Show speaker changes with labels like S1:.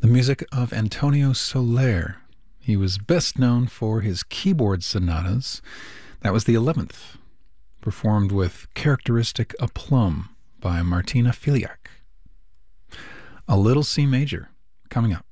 S1: The music of Antonio Soler. He was best known for his keyboard sonatas. That was the 11th, performed with characteristic aplomb by Martina Filiak. A Little C Major, coming up.